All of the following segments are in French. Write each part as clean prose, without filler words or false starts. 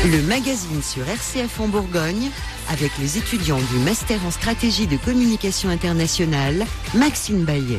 Le magazine sur RCF en Bourgogne, avec les étudiants du Master en Stratégie de Communication Internationale, Maxime Baillet.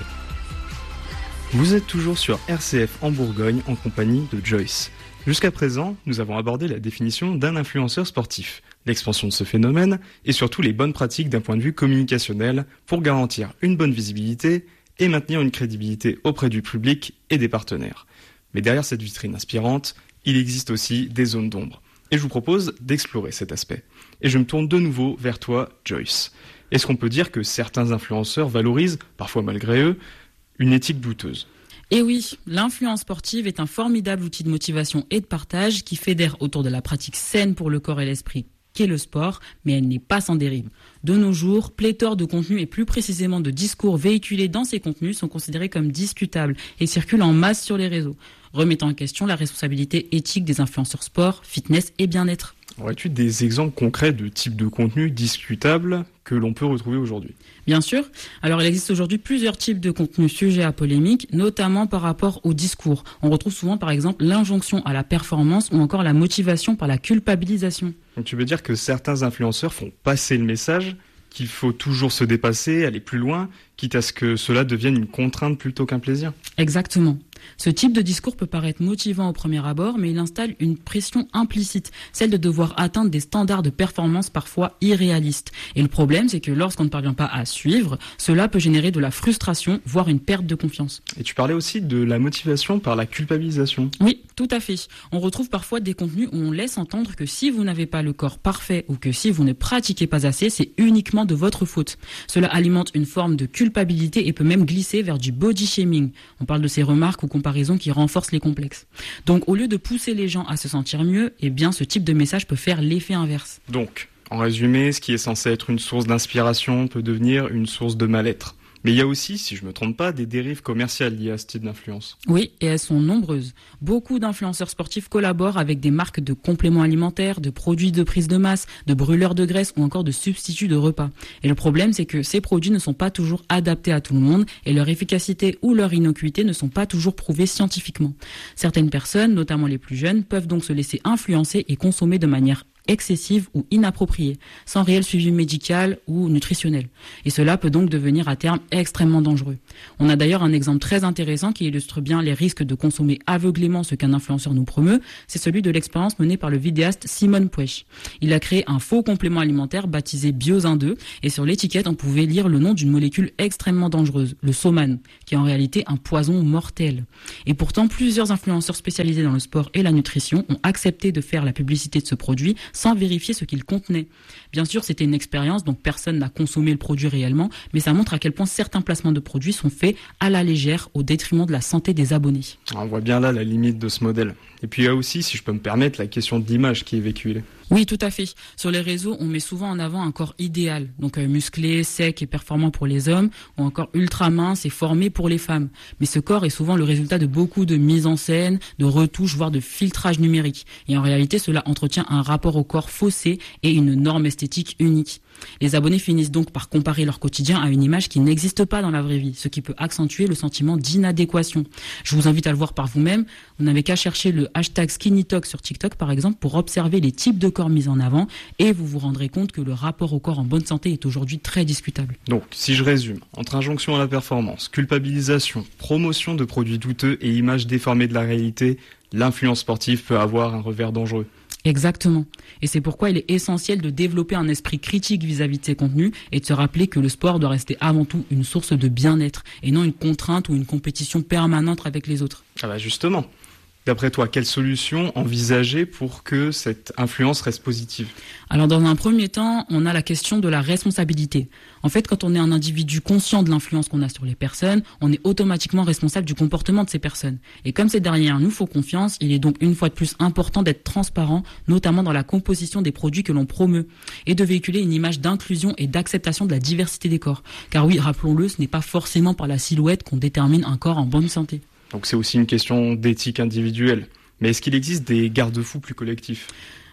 Vous êtes toujours sur RCF en Bourgogne en compagnie de Joyce. Jusqu'à présent, nous avons abordé la définition d'un influenceur sportif, l'expansion de ce phénomène et surtout les bonnes pratiques d'un point de vue communicationnel pour garantir une bonne visibilité et maintenir une crédibilité auprès du public et des partenaires. Mais derrière cette vitrine inspirante, il existe aussi des zones d'ombre. Et je vous propose d'explorer cet aspect. Et je me tourne de nouveau vers toi, Joyce. Est-ce qu'on peut dire que certains influenceurs valorisent, parfois malgré eux, une éthique douteuse ? Et oui, l'influence sportive est un formidable outil de motivation et de partage qui fédère autour de la pratique saine pour le corps et l'esprit qu'est le sport, mais elle n'est pas sans dérive. De nos jours, pléthore de contenus et plus précisément de discours véhiculés dans ces contenus sont considérés comme discutables et circulent en masse sur les réseaux, remettant en question la responsabilité éthique des influenceurs sport, fitness et bien-être. Aurais-tu des exemples concrets de types de contenus discutables que l'on peut retrouver aujourd'hui ? Bien sûr. Alors, il existe aujourd'hui plusieurs types de contenus sujets à polémique, notamment par rapport au discours. On retrouve souvent, par exemple, l'injonction à la performance ou encore la motivation par la culpabilisation. Donc, tu veux dire que certains influenceurs font passer le message qu'il faut toujours se dépasser, aller plus loin, quitte à ce que cela devienne une contrainte plutôt qu'un plaisir ? Exactement. Ce type de discours peut paraître motivant au premier abord, mais il installe une pression implicite, celle de devoir atteindre des standards de performance parfois irréalistes. Et le problème, c'est que lorsqu'on ne parvient pas à suivre, cela peut générer de la frustration, voire une perte de confiance. Et tu parlais aussi de la motivation par la culpabilisation. Oui, tout à fait. On retrouve parfois des contenus où on laisse entendre que si vous n'avez pas le corps parfait ou que si vous ne pratiquez pas assez, c'est uniquement de votre faute. Cela alimente une forme de culpabilité et peut même glisser vers du body shaming. On parle de ces remarques ou comparaisons qui renforcent les complexes. Donc, au lieu de pousser les gens à se sentir mieux, eh bien, ce type de message peut faire l'effet inverse. Donc, en résumé, ce qui est censé être une source d'inspiration peut devenir une source de mal-être. Mais il y a aussi, si je me trompe pas, des dérives commerciales liées à ce type d'influence. Oui, et elles sont nombreuses. Beaucoup d'influenceurs sportifs collaborent avec des marques de compléments alimentaires, de produits de prise de masse, de brûleurs de graisse ou encore de substituts de repas. Et le problème, c'est que ces produits ne sont pas toujours adaptés à tout le monde et leur efficacité ou leur innocuité ne sont pas toujours prouvées scientifiquement. Certaines personnes, notamment les plus jeunes, peuvent donc se laisser influencer et consommer de manière excessive ou inappropriée, sans réel suivi médical ou nutritionnel. Et cela peut donc devenir à terme extrêmement dangereux. On a d'ailleurs un exemple très intéressant qui illustre bien les risques de consommer aveuglément ce qu'un influenceur nous promeut, c'est celui de l'expérience menée par le vidéaste Simon Puech. Il a créé un faux complément alimentaire baptisé Biozin 2 et sur l'étiquette on pouvait lire le nom d'une molécule extrêmement dangereuse, le soman, qui est en réalité un poison mortel. Et pourtant plusieurs influenceurs spécialisés dans le sport et la nutrition ont accepté de faire la publicité de ce produit sans vérifier ce qu'il contenait. Bien sûr, c'était une expérience, donc personne n'a consommé le produit réellement, mais ça montre à quel point certains placements de produits sont faits à la légère au détriment de la santé des abonnés. On voit bien là la limite de ce modèle. Et puis il y a aussi, si je peux me permettre, la question de l'image qui est véhiculée. Oui, tout à fait. Sur les réseaux, on met souvent en avant un corps idéal, donc musclé, sec et performant pour les hommes, ou encore ultra mince et formé pour les femmes. Mais ce corps est souvent le résultat de beaucoup de mise en scène, de retouches, voire de filtrage numérique. Et en réalité, cela entretient un rapport au corps faussé et une norme esthétique unique. Les abonnés finissent donc par comparer leur quotidien à une image qui n'existe pas dans la vraie vie, ce qui peut accentuer le sentiment d'inadéquation. Je vous invite à le voir par vous-même. Vous n'avez qu'à chercher le hashtag SkinnyTalk sur TikTok, par exemple, pour observer les types de corps mis en avant et vous vous rendrez compte que le rapport au corps en bonne santé est aujourd'hui très discutable. Donc, si je résume, entre injonction à la performance, culpabilisation, promotion de produits douteux et images déformées de la réalité, l'influence sportive peut avoir un revers dangereux. Exactement. Et c'est pourquoi il est essentiel de développer un esprit critique vis-à-vis de ces contenus et de se rappeler que le sport doit rester avant tout une source de bien-être et non une contrainte ou une compétition permanente avec les autres. Ah bah justement. D'après toi, quelle solution envisager pour que cette influence reste positive ? Alors dans un premier temps, on a la question de la responsabilité. En fait, quand on est un individu conscient de l'influence qu'on a sur les personnes, on est automatiquement responsable du comportement de ces personnes. Et comme ces dernières nous font confiance, il est donc une fois de plus important d'être transparent, notamment dans la composition des produits que l'on promeut, et de véhiculer une image d'inclusion et d'acceptation de la diversité des corps. Car oui, rappelons-le, ce n'est pas forcément par la silhouette qu'on détermine un corps en bonne santé. Donc c'est aussi une question d'éthique individuelle. Mais est-ce qu'il existe des garde-fous plus collectifs ?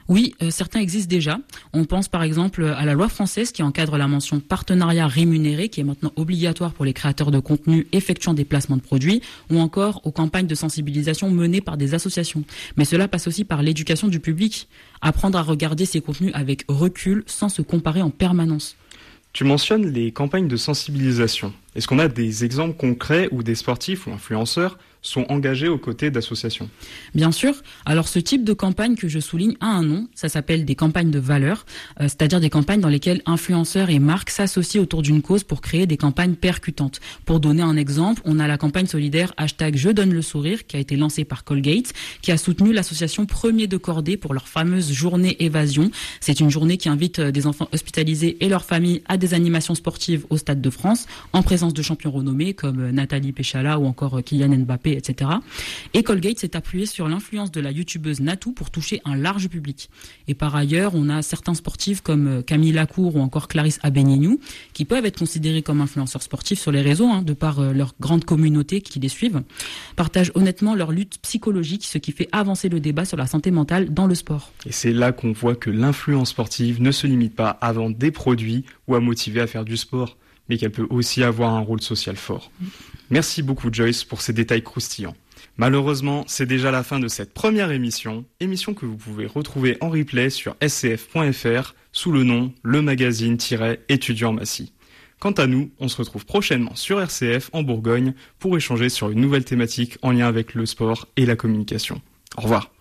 Oui, certains existent déjà. On pense par exemple à la loi française qui encadre la mention partenariat rémunéré, qui est maintenant obligatoire pour les créateurs de contenu effectuant des placements de produits, ou encore aux campagnes de sensibilisation menées par des associations. Mais cela passe aussi par l'éducation du public. Apprendre à regarder ces contenus avec recul sans se comparer en permanence. Tu mentionnes les campagnes de sensibilisation. Est-ce qu'on a des exemples concrets où des sportifs ou influenceurs sont engagés aux côtés d'associations? Bien sûr. Alors ce type de campagne que je souligne a un nom, ça s'appelle des campagnes de valeur, c'est-à-dire des campagnes dans lesquelles influenceurs et marques s'associent autour d'une cause pour créer des campagnes percutantes. Pour donner un exemple, on a la campagne solidaire #JeDonneLeSourire qui a été lancée par Colgate, qui a soutenu l'association Premier de Cordée pour leur fameuse journée évasion. C'est une journée qui invite des enfants hospitalisés et leurs familles à des animations sportives au Stade de France, en présence de champions renommés comme Nathalie Péchala ou encore Kylian Mbappé, etc. Et Colgate s'est appuyé sur l'influence de la youtubeuse Natou pour toucher un large public. Et par ailleurs, on a certains sportifs comme Camille Lacour ou encore Clarisse Abéninou qui peuvent être considérés comme influenceurs sportifs sur les réseaux, de par leur grande communauté qui les suivent, partagent honnêtement leur lutte psychologique, ce qui fait avancer le débat sur la santé mentale dans le sport. Et c'est là qu'on voit que l'influence sportive ne se limite pas à vendre des produits ou à motiver à faire du sport, mais qu'elle peut aussi avoir un rôle social fort. Merci beaucoup Joyce pour ces détails croustillants. Malheureusement, c'est déjà la fin de cette première émission que vous pouvez retrouver en replay sur scf.fr sous le nom Le Magazine-Étudiant Massy. Quant à nous, on se retrouve prochainement sur RCF en Bourgogne pour échanger sur une nouvelle thématique en lien avec le sport et la communication. Au revoir.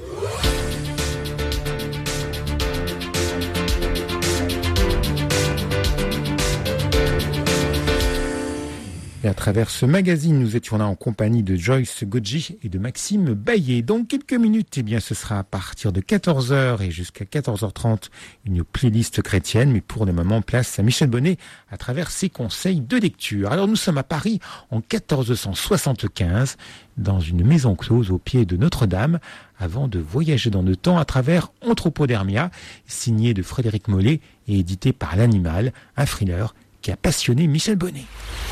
Et à travers ce magazine, nous étions là en compagnie de Joyce Godji et de Maxime Baillet. Dans quelques minutes, ce sera à partir de 14h et jusqu'à 14h30 une playlist chrétienne. Mais pour le moment, place à Michel Bonnet à travers ses conseils de lecture. Alors nous sommes à Paris en 1475, dans une maison close au pied de Notre-Dame, avant de voyager dans le temps à travers Anthropodermia, signé de Frédéric Mollet et édité par l'Animal, un thriller qui a passionné Michel Bonnet.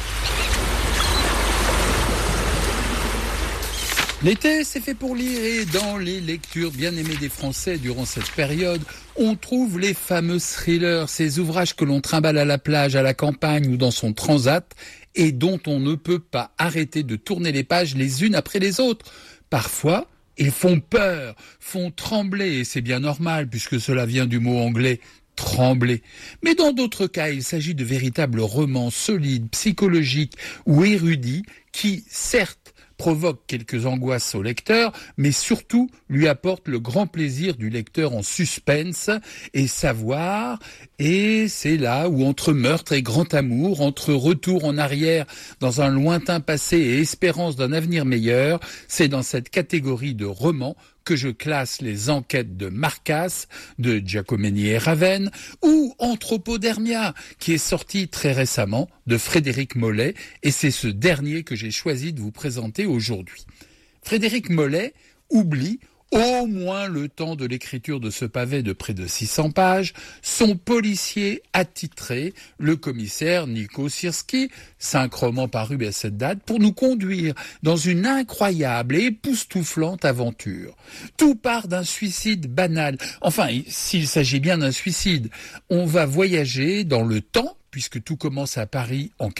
L'été, c'est fait pour lire et dans les lectures bien aimées des Français durant cette période, on trouve les fameux thrillers, ces ouvrages que l'on trimballe à la plage, à la campagne ou dans son transat et dont on ne peut pas arrêter de tourner les pages les unes après les autres. Parfois, ils font peur, font trembler et c'est bien normal puisque cela vient du mot anglais trembler. Mais dans d'autres cas, il s'agit de véritables romans solides, psychologiques ou érudits qui, certes, provoque quelques angoisses au lecteur, mais surtout lui apporte le grand plaisir du lecteur en suspense et savoir, et c'est là où entre meurtre et grand amour, entre retour en arrière dans un lointain passé et espérance d'un avenir meilleur, c'est dans cette catégorie de romans que je classe les enquêtes de Marcasse, de Giacometti et Ravenne, ou Anthropodermia, qui est sorti très récemment de Frédéric Mollet, et c'est ce dernier que j'ai choisi de vous présenter aujourd'hui. Frédéric Mollet oublie au moins le temps de l'écriture de ce pavé de près de 600 pages, son policier attitré, le commissaire Nico Sirski, 5 romans parus à cette date, pour nous conduire dans une incroyable et époustouflante aventure. Tout part d'un suicide banal. Enfin, s'il s'agit bien d'un suicide, on va voyager dans le temps, puisque tout commence à Paris en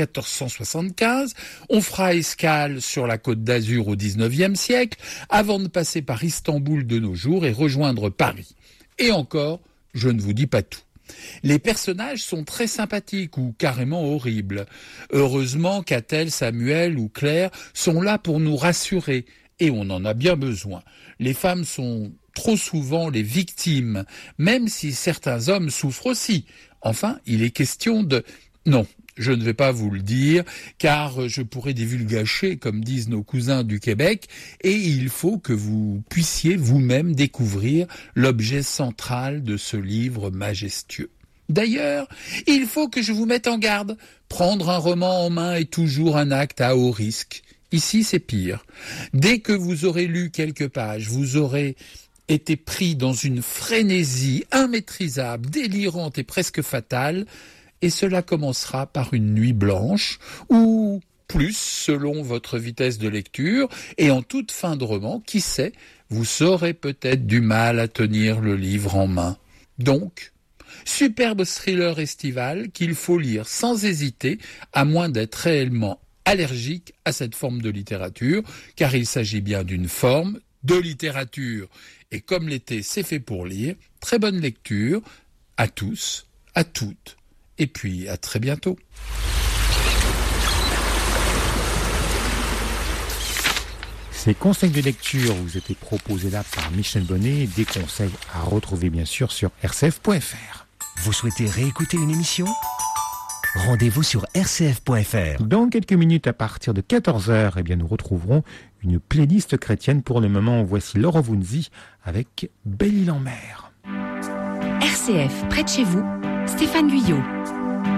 1475. On fera escale sur la Côte d'Azur au XIXe siècle, avant de passer par Istanbul de nos jours et rejoindre Paris. Et encore, je ne vous dis pas tout. Les personnages sont très sympathiques ou carrément horribles. Heureusement qu'Athel, Samuel ou Claire sont là pour nous rassurer, et on en a bien besoin. Les femmes sont trop souvent les victimes, même si certains hommes souffrent aussi. Enfin, il est question de... Non, je ne vais pas vous le dire, car je pourrais divulgacher, comme disent nos cousins du Québec, et il faut que vous puissiez vous-même découvrir l'objet central de ce livre majestueux. D'ailleurs, il faut que je vous mette en garde. Prendre un roman en main est toujours un acte à haut risque. Ici, c'est pire. Dès que vous aurez lu quelques pages, vous aurez été pris dans une frénésie immaîtrisable, délirante et presque fatale, et cela commencera par une nuit blanche, ou plus selon votre vitesse de lecture, et en toute fin de roman, qui sait, vous aurez peut-être du mal à tenir le livre en main. Donc, superbe thriller estival qu'il faut lire sans hésiter, à moins d'être réellement allergique à cette forme de littérature, car il s'agit bien d'une forme de littérature. Et comme l'été, c'est fait pour lire, très bonne lecture à tous, à toutes, et puis à très bientôt. Ces conseils de lecture vous étaient proposés là par Michel Bonnet, des conseils à retrouver bien sûr sur rcf.fr. Vous souhaitez réécouter une émission ? Rendez-vous sur rcf.fr. Dans quelques minutes, à partir de 14h, eh bien, nous retrouverons une playlist chrétienne. Pour le moment, voici Laurent Vounzi avec Belle-Île en mer. RCF, près de chez vous, Stéphane Guyot.